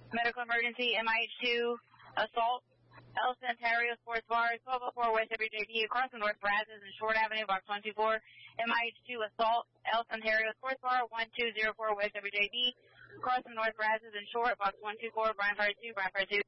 Medical emergency, MIH2, assault, Ellis, Ontario, Sports Bar, 1204 West WJD, across from North Brazos and Short Avenue, box 124. MIH2, assault, Ellis, Ontario, Sports Bar, 1204 West WJD, across from North Brazos and Short, box 124, Brian Fire 2, Brian Fire 2.